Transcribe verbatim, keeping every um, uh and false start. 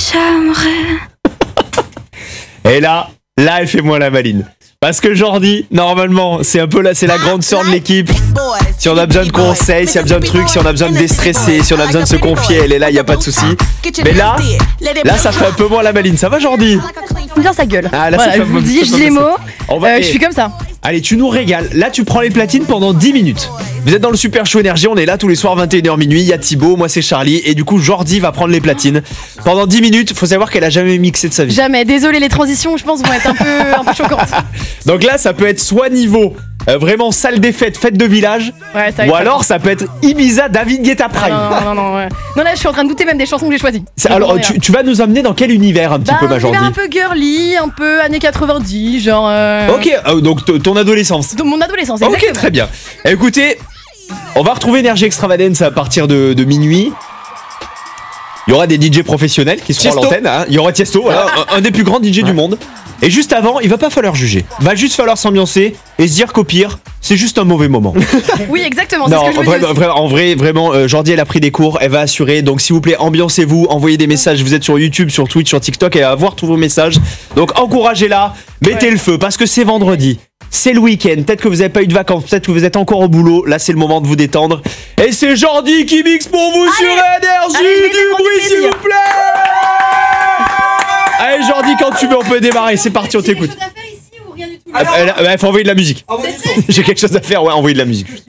j'aimerais. Et là, là, elle fait moins la maline. Parce que Jordi, normalement, c'est un peu là, c'est la grande sœur de l'équipe. Si on a besoin de conseils, si on a besoin de trucs, si on a besoin de déstresser, si on a besoin de se confier, elle est là, y a pas de souci. Mais là, là, ça fait un peu moins la maline. Ça va, Jordi? Bien sa gueule. Ah, là, voilà, ça je fait vous un peu- dis, ça je fait dis les un peu mots. On va- Euh, eh, je suis comme ça. Allez, tu nous régales. Là, tu prends les platines pendant dix minutes. Vous êtes dans le Super Show Énergie, on est là tous les soirs vingt et une heures minuit. Il y a Thibaut, moi c'est Charlie. Et du coup, Jordi va prendre les platines. Pendant dix minutes, faut savoir qu'elle a jamais mixé de sa vie. Jamais. Désolé, les transitions, je pense, vont être un peu, un peu choquantes. Donc là, ça peut être soit niveau euh, vraiment salle des fêtes, fête de village. Ouais, ça va Ou être alors, ça peut être Ibiza David Guetta Prime. Non, non, non, non, ouais. Non, là, je suis en train de douter même des chansons que j'ai choisies. C'est- Alors, tu, tu vas nous emmener dans quel univers un petit Bah, peu, ma un Jordi? univers un peu girly, un peu années quatre-vingt-dix, genre. euh, Ok, euh, donc t- ton adolescence. De mon adolescence, Ok, exactement. très bien. Écoutez, on va retrouver Énergie Extravagance à partir de, de minuit. Il y aura des D J professionnels qui seront à Tiesto. l'antenne. Hein. Il y aura Tiesto, voilà, un, un des plus grands D J du monde. Et juste avant, il va pas falloir juger. Va juste falloir s'ambiancer et se dire qu'au pire, c'est juste un mauvais moment. Oui, exactement, c'est ce Non, que je me dis. vraiment, aussi. vraiment, en vrai, vraiment, euh, Jordi, elle a pris des cours, elle va assurer. Donc, s'il vous plaît, ambiancez-vous, envoyez des messages. Vous êtes sur YouTube, sur Twitch, sur TikTok, elle va voir tous vos messages. Donc, encouragez-la, mettez Ouais. le feu parce que c'est vendredi. C'est le week-end. Peut-être que vous n'avez pas eu de vacances, peut-être que vous êtes encore au boulot. Là, c'est le moment de vous détendre. Et c'est Jordi qui mixe pour vous sur Énergie. allez, je vais Du défendre bruit, du s'il plaisir. vous plaît. Allez, Jordi, quand tu veux, on peut démarrer. C'est parti, on t'écoute. Ah, elle- elle- faut envoyer de la musique. J'ai quelque chose à faire, ouais, envoyer de la musique.